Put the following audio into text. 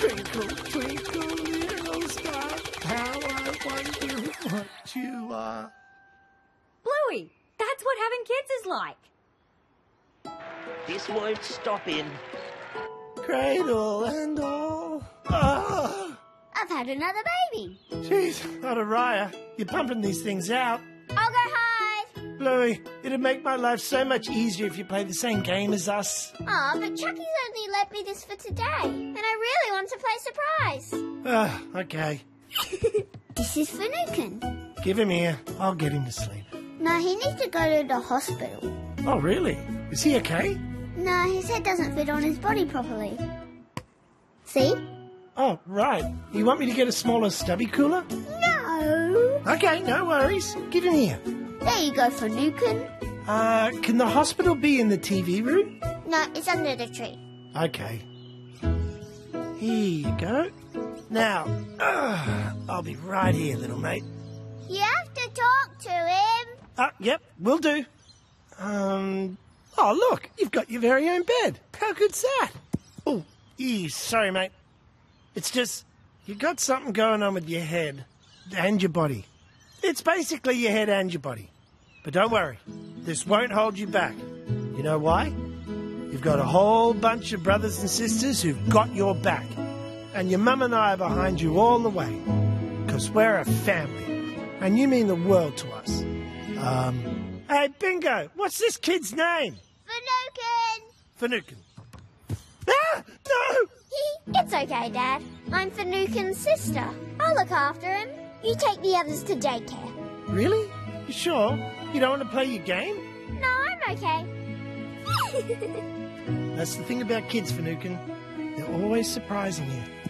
Twinkle, twinkle, little star, how I wonder what you are. Bluey, that's what having kids is like. This won't stop him. Cradle and all. Ah, I've had another baby. jeez, Araya, you're pumping these things out. I'll go hide. Bluey, it'd make my life so much easier if you played the same game as us. Aw, but Chucky's only lent me this for today, and I really want to play surprise. Okay. This is Finucane. Give him here. I'll get him to sleep. No, he needs to go to the hospital. Oh, really? Is he okay? No, his head doesn't fit on his body properly. See? Oh, right. You want me to get a smaller stubby cooler? No. Okay, no worries. Give him here. There you go, Finucane. Can the hospital be in the TV room? No, it's under the tree. Okay. Here you go. Now, I'll be right here, little mate. You have to talk to him. Yep, will do. Oh, look, you've got your very own bed. How good's that? Oh, sorry, mate. It's just, you got something going on with your head and your body. It's basically your head and your body. But don't worry, this won't hold you back. You know why? You've got a whole bunch of brothers and sisters who've got your back. And your mum and I are behind you all the way. 'Cause we're a family. And you mean the world to us. Hey, Bingo, what's this kid's name? Finucane. Finucane. Ah, no! It's okay, Dad. I'm Finucane's sister. I'll look after him. You take the others to daycare. Really? You sure? You don't want to play your game? No, I'm okay. That's the thing about kids, Finucane. They're always surprising you.